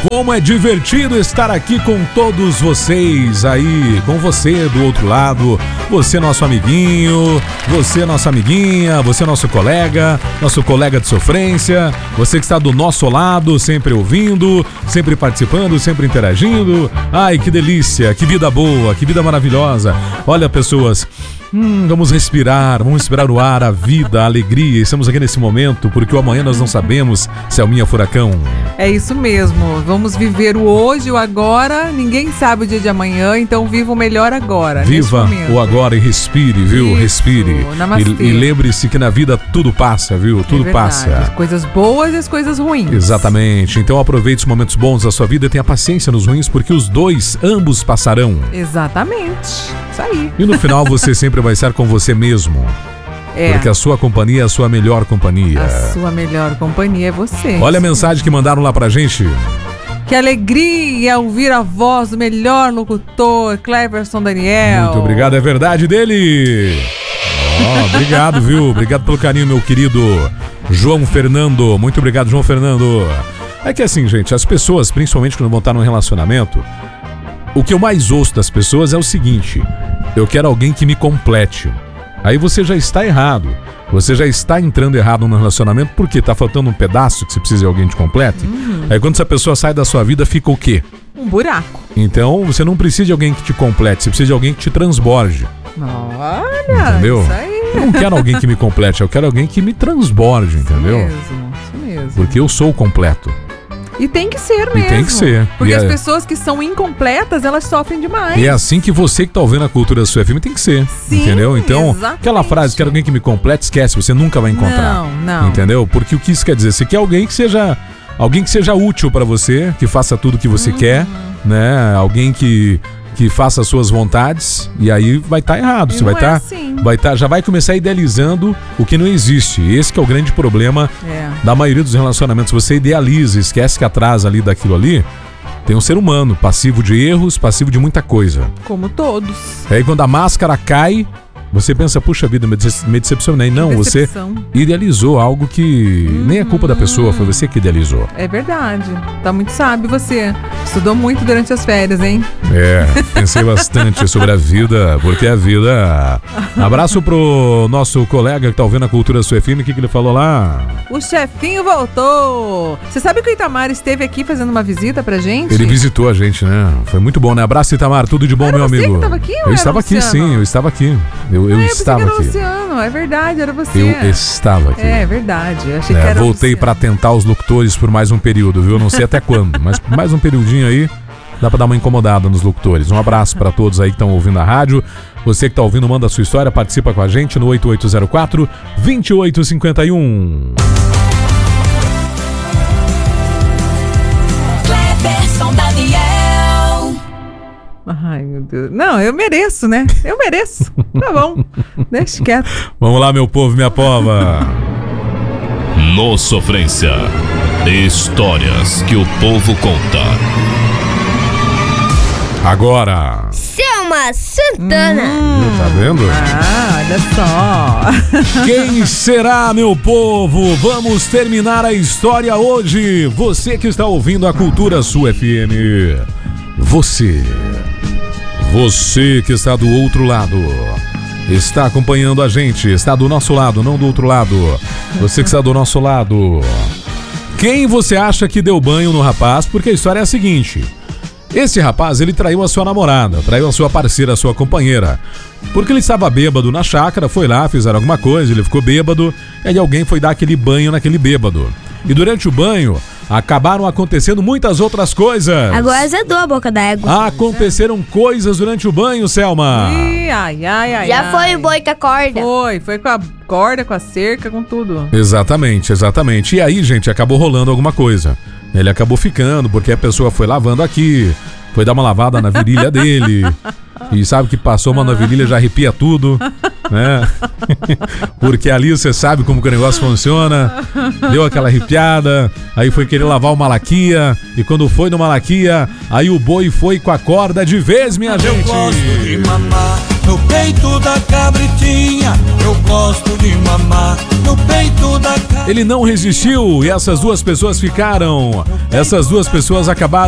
Como é divertido estar aqui com todos vocês aí, com você do outro lado, você nosso amiguinho, você nossa amiguinha, você nosso colega de sofrência, você que está do nosso lado, sempre ouvindo, sempre participando, sempre interagindo. Ai, que delícia, que vida boa, que vida maravilhosa. Olha, pessoas, vamos respirar o ar, a vida, a alegria. Estamos aqui nesse momento porque o amanhã nós não sabemos, Selminha Furacão. É isso mesmo, vamos viver o hoje, o agora, ninguém sabe o dia de amanhã, então viva o melhor agora. Viva o agora e respire, viu? Isso, respire. E lembre-se que na vida tudo passa, viu? Tudo passa. As coisas boas e as coisas ruins. Exatamente, então aproveite os momentos bons da sua vida e tenha paciência nos ruins, porque os dois, ambos passarão. Exatamente, isso aí. E no final você sempre vai estar com você mesmo. Porque a sua companhia é a sua melhor companhia. A sua melhor companhia é você. Olha a mensagem que mandaram lá pra gente. Que alegria ouvir a voz do melhor locutor, Cleverson Daniel. Muito obrigado, é verdade dele. Obrigado, viu? Obrigado pelo carinho, meu querido João Fernando. Muito obrigado, João Fernando. É que assim, gente, as pessoas, principalmente quando vão estar num relacionamento, o que eu mais ouço das pessoas é o seguinte: eu quero alguém que me complete. Aí você já está errado. Você já está entrando errado no relacionamento porque tá faltando um pedaço que você precisa de alguém que complete. Aí quando essa pessoa sai da sua vida, fica o quê? Um buraco. Então você não precisa de alguém que te complete, você precisa de alguém que te transborde. Olha, entendeu? Isso aí. Eu não quero alguém que me complete, eu quero alguém que me transborde, entendeu? Isso mesmo. Porque eu sou completo. E tem que ser mesmo. E tem que ser. Porque as pessoas que são incompletas, elas sofrem demais. E é assim que você que tá ouvindo a cultura da sua FM tem que ser. Sim, entendeu? Então, exatamente. Aquela frase, quero alguém que me complete, esquece, você nunca vai encontrar. Não. Entendeu? Porque o que isso quer dizer? Você quer alguém que seja útil pra você, que faça tudo que você quer, né? Alguém que faça as suas vontades, e aí vai estar errado. Você já vai começar idealizando o que não existe. Esse que é o grande problema da maioria dos relacionamentos. Você idealiza, esquece que atrás ali daquilo ali tem um ser humano, passivo de erros, passivo de muita coisa. Como todos. Aí quando a máscara cai, você pensa, puxa vida, me decepcionei. Não, você idealizou algo que nem é culpa da pessoa, foi você que idealizou. É verdade. Tá muito sábio você. Estudou muito durante as férias, hein? Pensei bastante sobre a vida, porque a vida... Abraço pro nosso colega que tá ouvindo a Cultura Sua FM, o que ele falou lá? O chefinho voltou. Você sabe que o Itamar esteve aqui fazendo uma visita pra gente? Ele visitou a gente, né? Foi muito bom, né? Abraço, Itamar, tudo de bom, meu amigo. Você que tava aqui, ou eu estava aqui, sim, eu estava aqui. Eu estava aqui. Luciano, é verdade, era você. Eu estava aqui. É verdade, eu achei que era voltei para tentar os locutores por mais um período, viu? Não sei até quando, mas por mais um periodinho aí dá para dar uma incomodada nos locutores. Um abraço para todos aí que estão ouvindo a rádio. Você que tá ouvindo, manda a sua história, participa com a gente no 8804-2851. Cleverson Daniel. Ai, meu Deus. Não, eu mereço, né? Eu mereço. Tá bom. Deixa quieto. Vamos lá, meu povo, minha pova. No Sofrência. Histórias que o povo conta. Agora. Selma Santana. Tá vendo? Olha só. Quem será, meu povo? Vamos terminar a história hoje. Você que está ouvindo a Cultura Sua FM. Você que está do outro lado, está acompanhando a gente, está do nosso lado, não do outro lado. Você que está do nosso lado. Quem você acha que deu banho no rapaz? Porque a história é a seguinte: esse rapaz, ele traiu a sua namorada, traiu a sua parceira, a sua companheira. Porque ele estava bêbado na chácara, foi lá, fizeram alguma coisa, ele ficou bêbado, e aí alguém foi dar aquele banho naquele bêbado. E durante o banho, acabaram acontecendo muitas outras coisas. Agora azedou a boca d'água. Aconteceram coisas durante o banho, Selma. Ai. Já foi o boi com a corda. Foi com a corda, com a cerca, com tudo. Exatamente. E aí, gente, acabou rolando alguma coisa. Ele acabou ficando, porque a pessoa foi lavando aqui, foi dar uma lavada na virilha dele. E sabe que passou uma na virilha, já arrepia tudo. né? Porque ali você sabe como que o negócio funciona. Deu aquela arrepiada, aí foi querer lavar o Malaquia, e quando foi no Malaquia, aí o boi foi com a corda de vez, minha gente. Eu gosto de mamar no peito da cabritinha, eu gosto de mamar no peito da cabritinha. Ele não resistiu e essas duas pessoas ficaram. Essas duas pessoas acabaram